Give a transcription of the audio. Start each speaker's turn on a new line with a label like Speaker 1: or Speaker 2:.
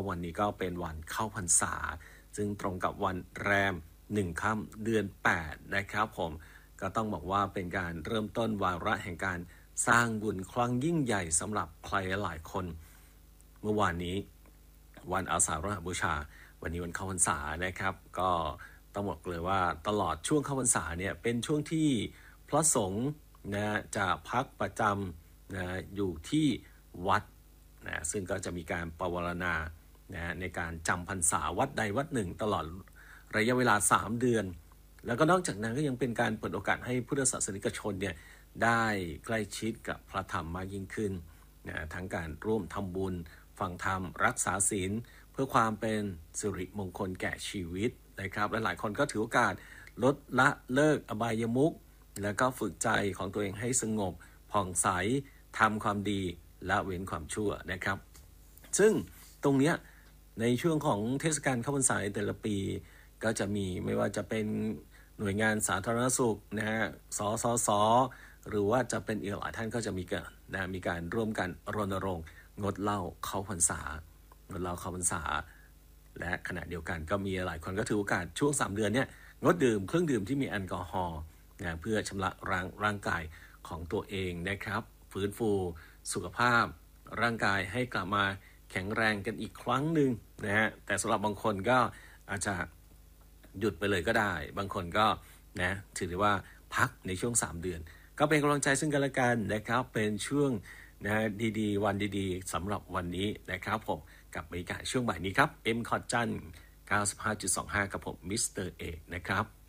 Speaker 1: ว่าวันนี้ก็เป็นวันเข้าพรรษาซึ่งตรงกับวันแรม1 ค่ำเดือน8นะครับผมก็ต้องบอกว่าเป็นการเริ่มต้นวาระแห่งการสร้างบุญครั้งยิ่งใหญ่สำหรับใครหลายคนเมื่อวานนี้วันอาสาฬหบูชาวันนี้วันเข้าพรรษานะครับก็ต้องบอกเลยว่าตลอดช่วงเข้าพรรษาเนี่ยเป็นช่วงที่พระสงฆ์นะจะพักประจำนะอยู่ที่วัดนะซึ่งก็จะมีการปวารณานะในการจำพรรษาวัดใดวัดหนึ่งตลอดระยะเวลา3 เดือนแล้วก็นอกจากนั้นก็ยังเป็นการเปิดโอกาสให้พุทธศาสนิกชนเนี่ยได้ใกล้ชิดกับพระธรรมมากยิ่งขึ้นนะทั้งการร่วมทำบุญฟังธรรมรักษาศีลเพื่อความเป็นสิริมงคลแก่ชีวิตนะครับและหลายคนก็ถือโอกาสลดละเลิกอบายมุขแล้วก็ฝึกใจของตัวเองให้สงบผ่องใสทำความดีละเว้นความชั่วนะครับซึ่งตรงเนี้ยในช่วงของเทศกาลเข้าพรรษาแต่ละปีก็จะมีไม่ว่าจะเป็นหน่วยงานสาธารณสุขนะฮะสสสหรือว่าจะเป็นอีกหลายท่านก็จะมีการร่วมกันรณรงค์งดเหล้าเข้าพรรษางดเหล้าเข้าพรรษาและขณะเดียวกันก็มีหลายคนก็ถือโอกาสช่วง3 เดือนเนี่ยงดดื่มเครื่องดื่มที่มีแอลกอฮอล์นะเพื่อชำระร่างกายของตัวเองนะครับฟื้นฟูสุขภาพร่างกายให้กลับมาแข็งแรงกันอีกครั้งหนึ่งนะฮะแต่สำหรับบางคนก็อาจจะหยุดไปเลยก็ได้บางคนก็นะถือได้ว่าพักในช่วง3 เดือนก็เป็นกำลังใจซึ่งกันและกันนะครับเป็นช่วงนะดีๆวันดีๆสำหรับวันนี้นะครับผมกับบรรยากาศช่วงบ่ายนี้ครับ M คอร์จัน 95.25 กับผมมิสเตอร์เอกนะครับ